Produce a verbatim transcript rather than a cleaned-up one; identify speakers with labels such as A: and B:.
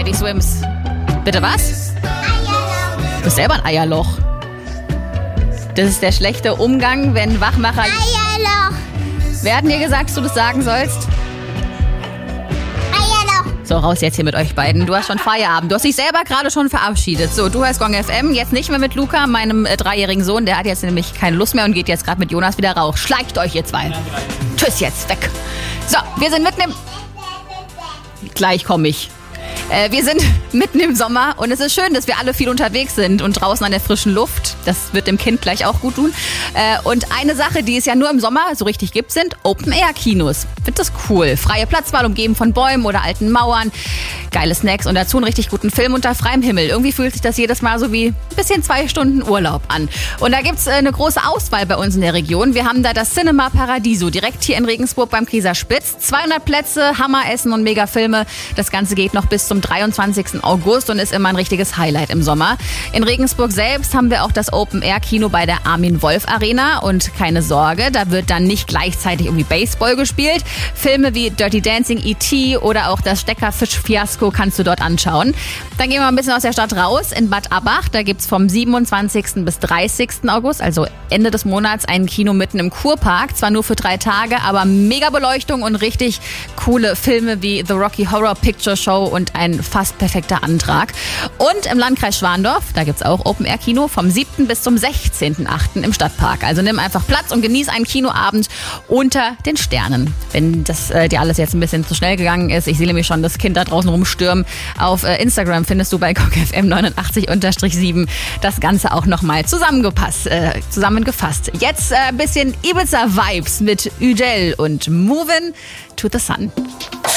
A: Heidi Swims. Bitte was? Du bist selber ein Eierloch. Das ist der schlechte Umgang, wenn Wachmacher...
B: Eierloch.
A: Wer hat dir gesagt, dass du das sagen sollst?
B: Eierloch.
A: So, raus jetzt hier mit euch beiden. Du hast schon Feierabend. Du hast dich selber gerade schon verabschiedet. So, du hörst Gong F M. Jetzt nicht mehr mit Luca, meinem äh, dreijährigen Sohn. Der hat jetzt nämlich keine Lust mehr und geht jetzt gerade mit Jonas wieder rauch. Schleicht euch ihr zwei. Tschüss jetzt, weg. So, wir sind mitten im... Gleich komme ich. Äh, wir sind mitten im Sommer und es ist schön, dass wir alle viel unterwegs sind und draußen an der frischen Luft. Das wird dem Kind gleich auch gut tun. Äh, und eine Sache, die es ja nur im Sommer so richtig gibt, sind Open-Air-Kinos. Ich finde das cool. Freie Platzwahl, umgeben von Bäumen oder alten Mauern. Geile Snacks und dazu einen richtig guten Film unter freiem Himmel. Irgendwie fühlt sich das jedes Mal so wie ein bisschen zwei Stunden Urlaub an. Und da gibt's äh, eine große Auswahl bei uns in der Region. Wir haben da das Cinema Paradiso, direkt hier in Regensburg beim Kieser Spitz. zweihundert Plätze, Hammeressen und Megafilme. Das Ganze geht noch bis zum dreiundzwanzigsten August und ist immer ein richtiges Highlight im Sommer. In Regensburg selbst haben wir auch das Open-Air-Kino bei der Armin Wolf Arena. Und keine Sorge, da wird dann nicht gleichzeitig irgendwie Baseball gespielt. Filme wie Dirty Dancing, E T oder auch das Steckerfisch-Fiasko kannst du dort anschauen. Dann gehen wir mal ein bisschen aus der Stadt raus. In Bad Abbach, da gibt's vom siebenundzwanzigsten bis dreißigsten August, also Ende des Monats, ein Kino mitten im Kurpark. Zwar nur für drei Tage, aber mega Beleuchtung und richtig coole Filme wie The Rocky Horror Picture Show und ein fast perfekter Antrag. Und im Landkreis Schwandorf, da gibt's auch Open-Air-Kino vom siebten bis zum sechzehnten achten im Stadtpark. Also nimm einfach Platz und genieß einen Kinoabend unter den Sternen. Wenn das äh, dir alles jetzt ein bisschen zu schnell gegangen ist, ich sehe nämlich schon das Kind da draußen rumstürmen. Auf äh, Instagram findest du bei Gong F M neunundachtzig sieben das Ganze auch nochmal zusammengepasst, äh, zusammengefasst. Jetzt ein äh, bisschen Ibiza-Vibes mit Üdel und Movin' to the Sun.